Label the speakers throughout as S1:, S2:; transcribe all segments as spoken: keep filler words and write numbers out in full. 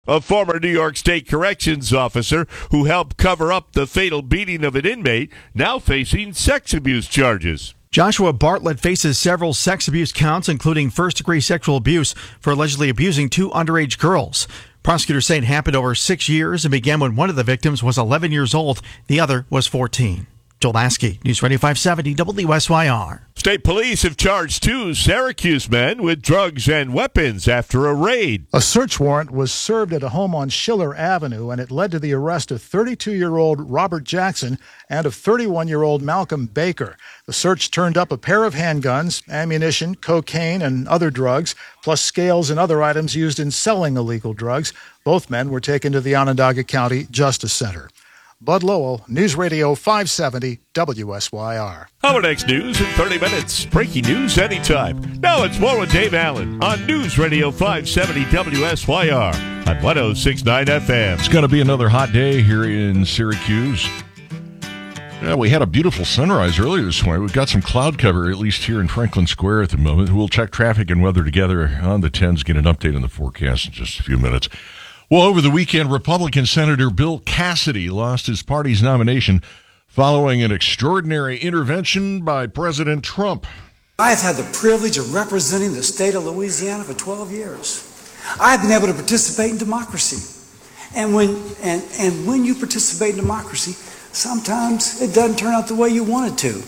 S1: A former New York State corrections officer who helped cover up the fatal beating of an inmate, now facing sex abuse charges.
S2: Joshua Bartlett faces several sex abuse counts, including first-degree sexual abuse for allegedly abusing two underage girls. Prosecutors say it happened over six years and began when one of the victims was eleven years old. The other was fourteen. Joel Lasky, News Radio five seventy W S Y R.
S1: State police have charged two Syracuse men with drugs and weapons after a raid.
S3: A search warrant was served at a home on Schiller Avenue, and it led to the arrest of thirty-two-year-old Robert Jackson and of thirty-one-year-old Malcolm Baker. The search turned up a pair of handguns, ammunition, cocaine, and other drugs, plus scales and other items used in selling illegal drugs. Both men were taken to the Onondaga County Justice Center. Bud Lowell, News Radio five seventy W S Y R.
S1: Our next news in thirty minutes. Breaking news anytime. Now it's more with Dave Allen on News Radio five seventy W S Y R on one oh six point nine F M.
S4: It's going to be another hot day here in Syracuse. Yeah, we had a beautiful sunrise earlier this morning. We've got some cloud cover, at least here in Franklin Square at the moment. We'll check traffic and weather together on the tens, get an update on the forecast in just a few minutes. Well, over the weekend, Republican Senator Bill Cassidy lost his party's nomination following an extraordinary intervention by President Trump.
S5: I have had the privilege of representing the state of Louisiana for twelve years. I've been able to participate in democracy. And when, and, and when you participate in democracy, sometimes it doesn't turn out the way you want it to.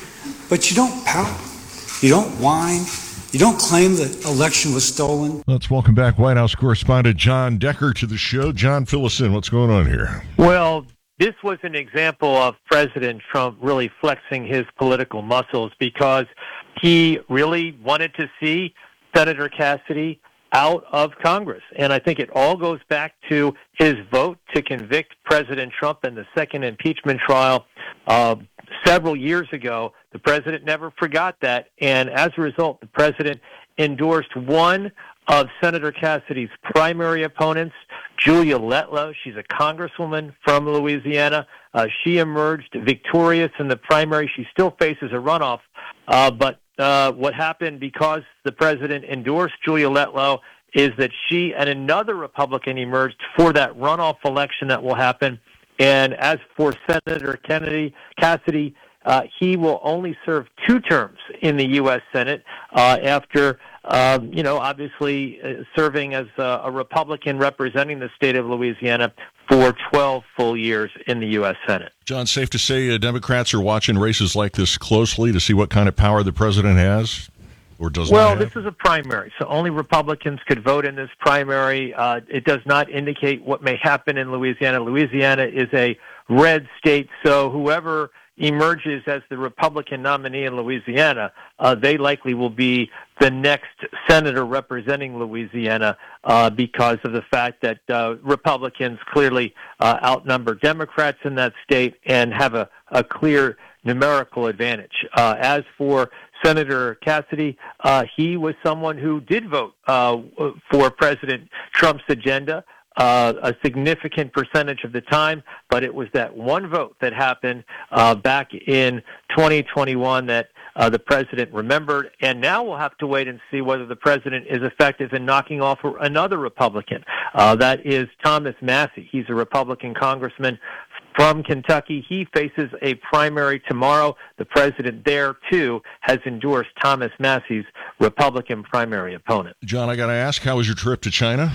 S5: But you don't pout, you don't whine, you don't claim the election was stolen.
S4: Let's welcome back White House correspondent John Decker to the show. John, fill us in. What's going on here?
S6: Well, this was an example of President Trump really flexing his political muscles because he really wanted to see Senator Cassidy out of Congress. And I think it all goes back to his vote to convict President Trump in the second impeachment trial uh, several years ago. The president never forgot that. And as a result, the president endorsed one of Senator Cassidy's primary opponents, Julia Letlow. She's a congresswoman from Louisiana. Uh, she emerged victorious in the primary. She still faces a runoff. Uh, but uh, what happened because the president endorsed Julia Letlow is that she and another Republican emerged for that runoff election that will happen. And as for Senator Kennedy, Cassidy, uh, he will only serve two terms in the U S Senate uh, after, um, you know, obviously uh, serving as a, a Republican representing the state of Louisiana for twelve full years in the U S Senate.
S4: John, safe to say uh, Democrats are watching races like this closely to see what kind of power the president has? Or does
S6: well,
S4: not have?
S6: This is a primary, so only Republicans could vote in this primary. Uh, it does not indicate what may happen in Louisiana. Louisiana is a red state, so whoever emerges as the Republican nominee in Louisiana, uh, they likely will be the next senator representing Louisiana uh, because of the fact that uh, Republicans clearly uh, outnumber Democrats in that state and have a, a clear numerical advantage. Uh, as for Senator Cassidy, uh, he was someone who did vote uh, for President Trump's agenda uh, a significant percentage of the time, but it was that one vote that happened uh, back in twenty twenty-one that uh, the president remembered, and now we'll have to wait and see whether the president is effective in knocking off another Republican. Uh, that is Thomas Massie. He's a Republican congressman from Kentucky. He faces a primary tomorrow. The president there, too, has endorsed Thomas Massie's Republican primary opponent.
S4: John, I got to ask, how was your trip to China?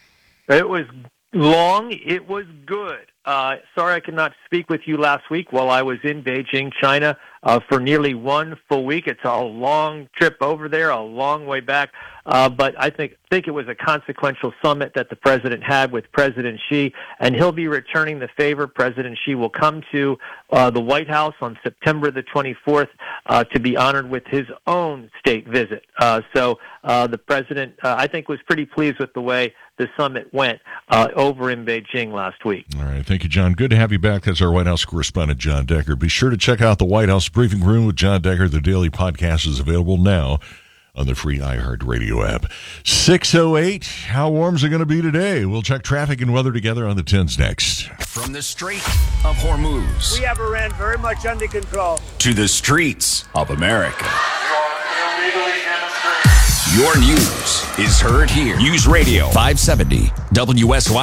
S6: It was long. It was good. Uh, sorry I could not speak with you last week while I was in Beijing, China, uh, for nearly one full week. It's a long trip over there, a long way back. Uh, but I think think it was a consequential summit that the president had with President Xi, and he'll be returning the favor. President Xi will come to uh, the White House on September the twenty-fourth uh, to be honored with his own state visit. Uh, so uh, the president, uh, I think, was pretty pleased with the way the summit went uh, over in Beijing last week.
S4: All right. Thank you, John. Good to have you back. That's our White House correspondent, John Decker. Be sure to check out the White House Briefing Room with John Decker. The daily podcast is available now on the free iHeartRadio app. six oh eight, how warm is it going to be today? We'll check traffic and weather together on the tens next.
S7: From the Strait of Hormuz.
S8: We have Iran very much under control.
S7: To the streets of America. Your news is heard here. News Radio five seventy W S Y.